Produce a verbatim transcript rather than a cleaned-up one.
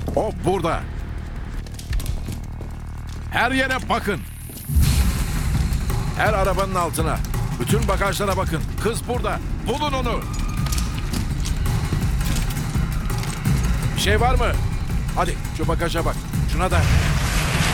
O burada. Her yere bakın. Her arabanın altına. Bütün bagajlara bakın. Kız burada. Bulun onu. Bir şey var mı? Hadi şu bagaja bak. Şuna da.